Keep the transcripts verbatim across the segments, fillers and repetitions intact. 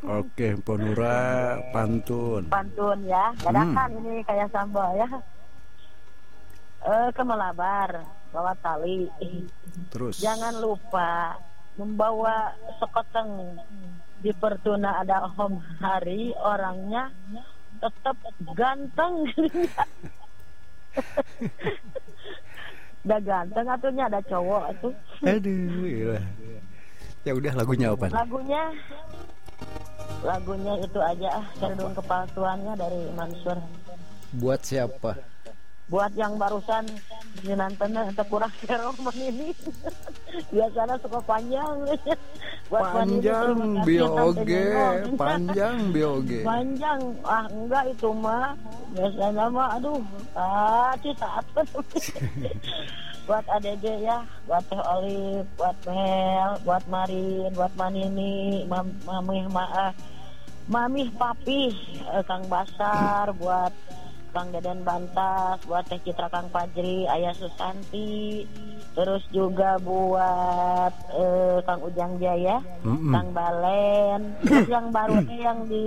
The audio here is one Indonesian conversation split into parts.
Oke, Ponura pantun. Pantun ya, dadakan Hmm. ini kayak sambal ya. Eh, ke Malabar bawa tali. Terus. Jangan lupa membawa sekoteng. Di Pertuna ada Om Hari, orangnya tetap ganteng. Udah ganteng atunya, ada cowok atuh. Aduh, iya. Ya udah, lagunya apa? Lagunya lagunya itu aja ah, Kerdung Kepalsuannya dari Mansur. Buat siapa? Buat yang barusan dinantennya untuk kurang keroman ini. Biasanya suka panjang. Buat Panjang bioge, panjang bioge. Panjang, ah enggak itu mah. Biasanya mah aduh, ah saat buat A D G ya, buat Teh Olive, buat Mel, buat Marin, buat Manini, mam, mamih ma, mamih papi, eh, Kang Basar, buat Kang Deden Bantas, buat Teh Citra Kang Fajri, Ayah Susanti, terus juga buat eh, Kang Ujang Jaya, Mm-mm. Kang Balen, terus yang baru teh yang di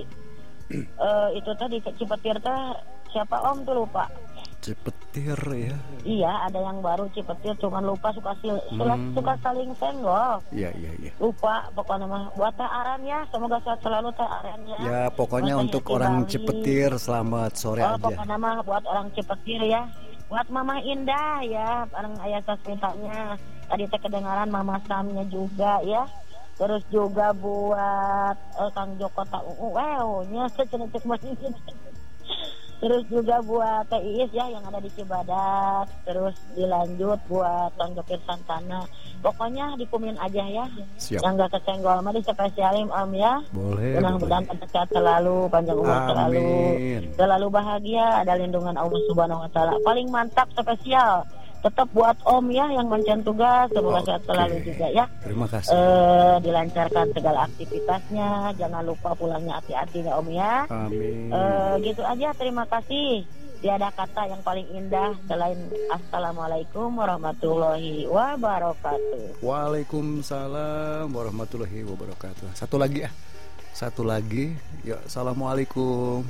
eh, itu tadi Cipetir teh siapa Om tuh lupa. Cipetir ya. Iya, ada yang baru Cipetir, cuman lupa suka sil, Hmm. suka saling senggol. Iya, iya, iya. Lupa pokoknya mah. Buat Teh Aran ya, semoga sehat selalu Teh Aran ya. Ya, pokoknya Buat Teh untuk Yeti orang Bali. Cipetir selamat sore Oh, aja. pokoknya mah buat orang Cipetir ya. Buat Mama Indah ya, bareng ayah Sasmitanya. Tadi teh kedengaran Mama Samnya juga ya. Terus juga buat eh, Kang Joko tak wow nya cenecek manis. Terus juga buat Teh Iis ya yang ada di Cibadak. Terus dilanjut buat Kang Jokir Santana. Pokoknya dikumin aja ya. Siap. Yang gak kesenggol mah dispesialin Om ya. Boleh, Mudah-mudahan boleh. sehat selalu, panjang umur selalu, Amin. selalu bahagia, ada lindungan Allah Subhanahu Wa Taala. Paling mantap spesial tetap buat Om ya yang mencen tugas, semoga sehat Oke. selalu juga ya. Terima kasih. Eh, dilancarkan segala aktivitasnya, jangan lupa pulangnya hati-hati ya Om ya. Amin. Eh, gitu aja, terima kasih. Tiada kata yang paling indah selain Assalamualaikum warahmatullahi wabarakatuh. Waalaikumsalam warahmatullahi wabarakatuh. Satu lagi ya. Satu lagi. Ya, assalamualaikum.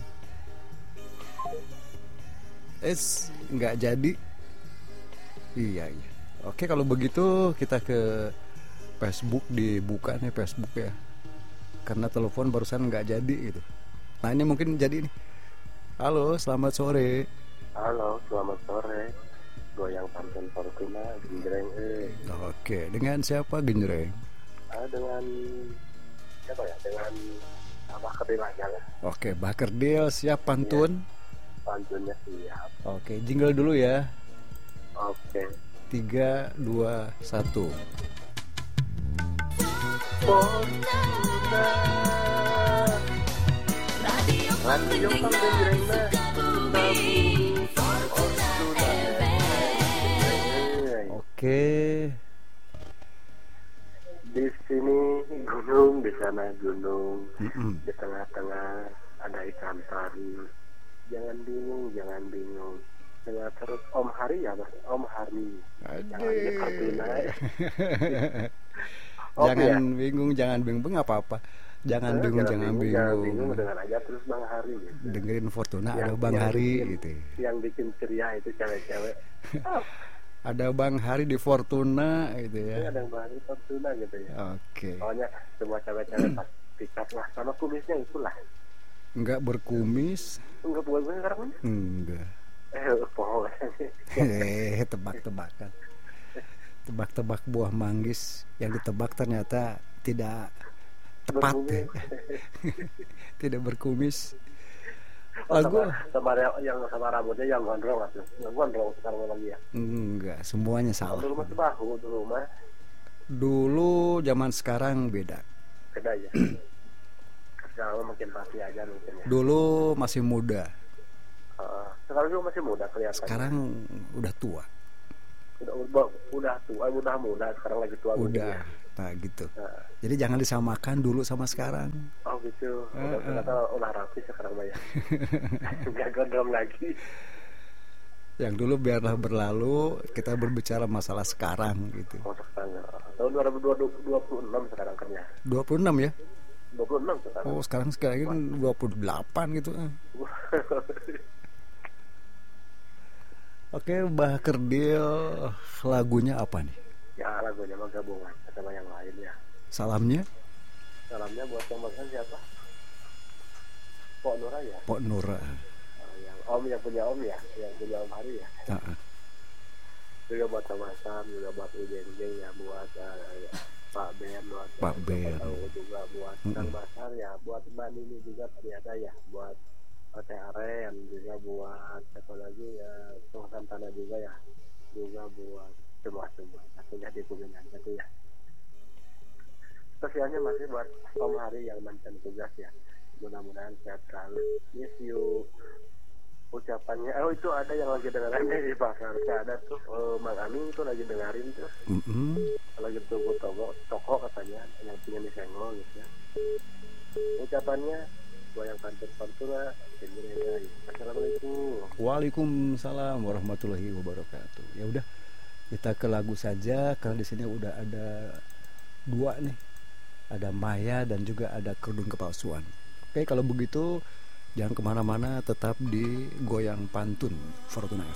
Es nggak jadi. Iya, iya. Oke, kalau begitu kita ke Facebook, dibuka nih Facebook ya. Karena telepon barusan nggak jadi gitu. Nah, ini mungkin jadi nih. Halo, selamat sore. Halo, selamat sore. Goyang pantun Fortuna, genjreng eh. Oke, dengan siapa genjreng? Ah, dengan siapa ya? Dengan apa Kerdil aja lah. Oke, Bakerdil siap pantun. Pantunnya siap. Oke, jingle dulu ya. Oke. Tiga, dua, satu. Fortuna. Radio kan genjreng mah. Oke. Di sini gunung, di sana gunung. Mm-mm. Di tengah-tengah ada ikan pari. Jangan bingung, jangan bingung. Dengar terus Om Hari ya, Mas. Om Hari. Jangan di Fortuna. Oke, Jangan ya? bingung, jangan bingung, nggak apa-apa. Jangan Eh, bingung, jangan Jangan bingung. bingung, dengar aja terus Bang Hari. Gitu. Dengerin Fortuna, ada Yang- Bang yang Hari bikin- gitu. Yang bikin ceria itu cewek-cewek. Ah, Ada Bang Hari di Fortuna gitu ini ya. ada yang Bang Hari Fortuna gitu ya. Oke. Pokoknya semua cewek-cewek pas pikat lah sama kumisnya itulah. Nggak berkumis? Enggak buat gue sekarang ini. Enggak. Eh, pohon. Hehehe, tebak-tebakan. Tebak-tebak buah manggis yang ditebak ternyata tidak tepat. Berkumis. Tidak berkumis. Oh, Lagu sama, sama yang sama rambutnya yang gondrong atau yang gondrong sekarang lagi ya. enggak, semuanya Kalau salah. dulu mah bahu dulu mah Dulu zaman sekarang beda. beda ya. Sekarang makin pasti aja mungkin ya. Dulu masih muda, Uh, sekarang juga masih muda kelihatan. sekarang udah tua. udah udah, udah tua, udah muda, sekarang lagi tua. mungkin Udah, ya. nah gitu. Nah, Jadi jangan disamakan dulu sama sekarang. oh gitu. Eh, Udah eh. ternyata udah rapi sekarang mah ya. Nggak gondrong lagi. Yang dulu biarlah berlalu, kita berbicara masalah sekarang gitu. Oh sekarang tahun dua ribu dua puluh enam sekarang kan ya. dua puluh enam ya? dua puluh enam sekarang. Oh sekarang sekarang ini dua puluh delapan gitu. Oke, Mbah Kerdil, lagunya apa nih? Ya lagunya mah gabungan sama yang lain ya. Salamnya? Salamnya buat yang makan siapa? Pok Nura ya. Pok Nura. Oh, yang Om yang punya Om ya, yang punya Om Hari ya. Uh-uh. Juga buat Thomas Sam, juga buat Ujeng Jeng ya, buat uh, ya, Pak Ben, buat Pak Ben. juga buat Mm-mm. Kang Basar ya, buat Mbak Nini juga ternyata ya, buat Teh Aren juga, buat siapa lagi ya, Tung Santana juga ya, juga buat semua semua satunya di Kuningan gitu ya. Spesialnya masih buat Om Hari yang mantan tugas ya, mudah-mudahan sehat selalu. Miss you. Ucapannya, oh itu ada yang lagi dengerin di pasar, ada tuh uh, Mang Amin tuh lagi dengerin tuh, Mm-mm. lagi tunggu toko, toko katanya yang punya di Senggol gitu ya. Ucapannya, gua yang pantun-pantun Assalamualaikum. Waalaikumsalam warahmatullahi wabarakatuh. Ya udah, kita ke lagu saja karena di sini udah ada dua nih, ada Maya dan juga ada Kerudung Kepalsuan. Oke, kalau begitu jangan kemana-mana, tetap di Goyang Pantun Fortuna F